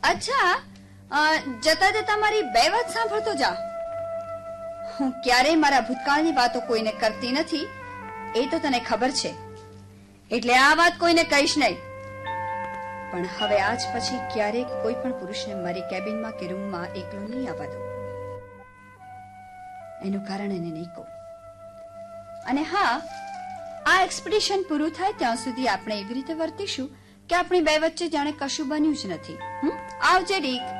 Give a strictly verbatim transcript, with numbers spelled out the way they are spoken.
અચ્છા, જતા જતા મારી બે વાત સાંભળતો જા. હું ક્યારેય મારા ભૂતકાળની વાતો કોઈને કરતી નથી, એ તો તને ખબર છે, એટલે આ વાત કોઈને કહીશ નહીં. પણ હવે આજ પછી ક્યારેક કોઈ પણ પુરુષને મારી કેબિનમાં કે રૂમમાં એકલો નહીં આવવા દઉં. એનું કારણ એને નહીં કહું. અને હા, આ એક્સપિડિશન પૂરું થાય ત્યાં સુધી આપણે એવી રીતે વર્તીશું કે આપણી બે વચ્ચે જાણે કશું બન્યું જ નથી. આવજે ડીક.